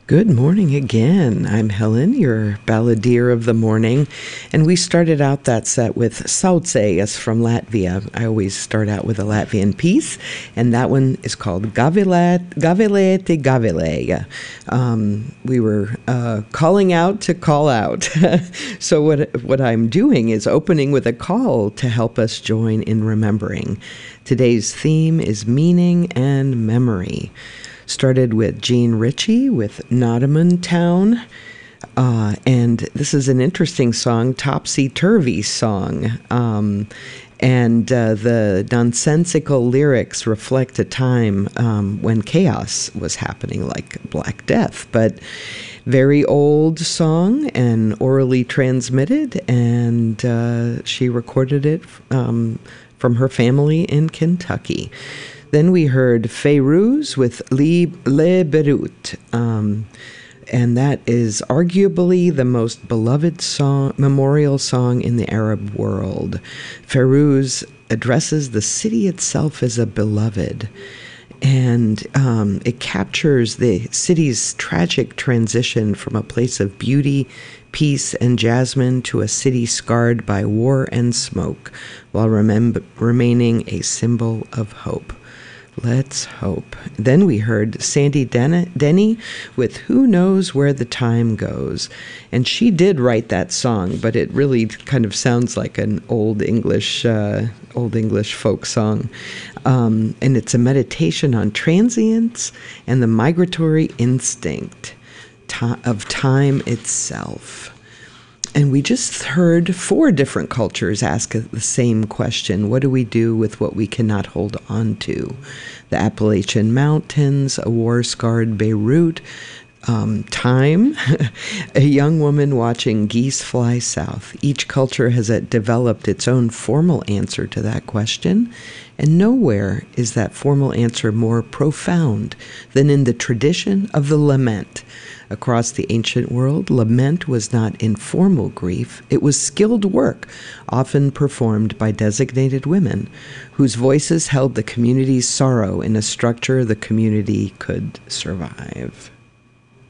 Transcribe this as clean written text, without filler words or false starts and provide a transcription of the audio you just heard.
Good morning again. I'm Helen, your balladeer of the morning, and we started out that set with Sautsējas from Latvia. I always start out with a Latvian piece, and that one is called Gavilēti Gavilēja. We were calling out to call out. So what I'm doing is opening with a call to help us join in remembering. Today's theme is meaning and memory. Started with Jean Ritchie with Nottingham Town. And this is an interesting song, topsy-turvy song. And the nonsensical lyrics reflect a time when chaos was happening, like Black Death. But very old song and orally transmitted, and she recorded it from her family in Kentucky. Then we heard Feiruz with Le Beirut, and that is arguably the most beloved memorial song in the Arab world. Feiruz addresses the city itself as a beloved, and it captures the city's tragic transition from a place of beauty, peace, and jasmine to a city scarred by war and smoke, while remaining a symbol of hope. Let's hope. Then we heard Sandy Denny with Who Knows Where the Time Goes. And she did write that song, but it really kind of sounds like an old English folk song. And it's a meditation on transience and the migratory instinct of time itself. And we just heard 4 different cultures ask the same question. What do we do with what we cannot hold on to? The Appalachian Mountains, a war-scarred Beirut, time, a young woman watching geese fly south. Each culture has developed its own formal answer to that question, and nowhere is that formal answer more profound than in the tradition of the lament. Across the ancient world, lament was not informal grief. It was skilled work, often performed by designated women, whose voices held the community's sorrow in a structure the community could survive.